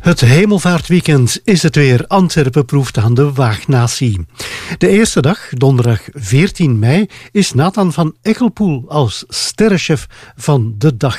Het hemelvaartweekend is het weer. Antwerpen proeft aan de Waagnatie. De eerste dag, donderdag 14 mei, is Nathan van Eckelpoel als sterrenchef van de dag.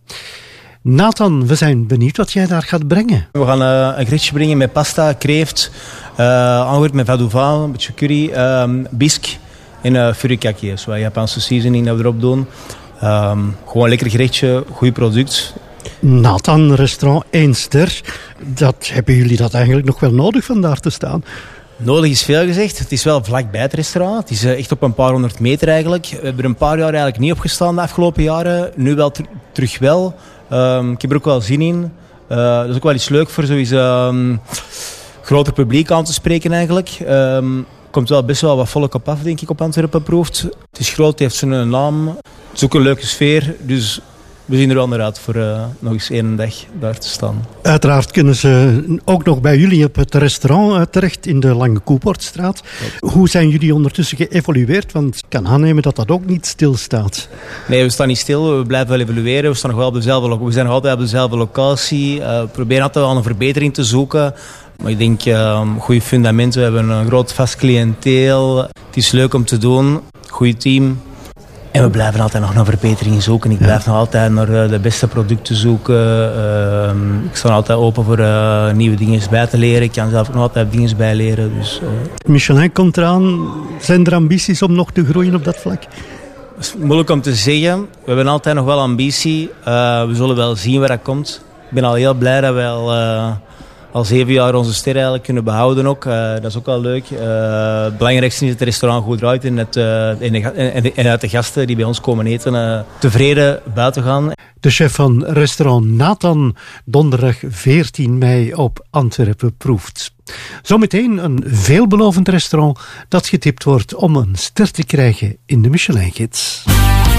Nathan, we zijn benieuwd wat jij daar gaat brengen. We gaan een gerechtje brengen met pasta, kreeft, aangewerkt met vadouvan, een beetje curry, bisque en furikake. Zo een Japanse seasoning dat we erop doen. Gewoon een lekker gerechtje, goed product. Nathan, restaurant 1 ster. Hebben jullie dat eigenlijk nog wel nodig van daar te staan? Nodig is veel gezegd. Het is wel vlakbij het restaurant. Het is echt op een paar honderd meter eigenlijk. We hebben er een paar jaar eigenlijk niet opgestaan de afgelopen jaren. Nu wel terug wel. Ik heb er ook wel zin in. Dat is ook wel iets leuk voor zo'n groter publiek aan te spreken eigenlijk. Komt wel best wel wat volk op af, denk ik, op Antwerpen proeft. Het is groot, het heeft zijn naam. Het is ook een leuke sfeer. Dus we zien er wel naar uit voor nog eens één dag daar te staan. Uiteraard kunnen ze ook nog bij jullie op het restaurant terecht in de Lange Koepoortstraat. Hoe zijn jullie ondertussen geëvolueerd? Want ik kan aannemen dat dat ook niet stilstaat. Nee, we staan niet stil. We blijven wel evolueren. We staan nog wel op dezelfde we zijn nog altijd op dezelfde locatie. We proberen altijd wel een verbetering te zoeken. Maar ik denk, goede fundamenten. We hebben een groot vast cliënteel. Het is leuk om te doen. Goed team. En we blijven altijd nog naar verbetering zoeken. Ik blijf nog altijd naar de beste producten zoeken. Ik sta altijd open voor nieuwe dingen bij te leren. Ik kan zelf ook nog altijd dingen bij leren. Dus, Michelin komt eraan. Zijn er ambities om nog te groeien op dat vlak? Het is moeilijk om te zeggen. We hebben altijd nog wel ambitie. We zullen wel zien waar dat komt. Ik ben al heel blij dat we al 7 jaar onze ster eigenlijk kunnen behouden ook. Dat is ook wel leuk. Het belangrijkste is dat het restaurant goed draait en uit de gasten die bij ons komen eten tevreden buiten gaan. De chef van restaurant Nathan, donderdag 14 mei op Antwerpen proeft. Zometeen een veelbelovend restaurant dat getipt wordt om een ster te krijgen in de Michelin-gids.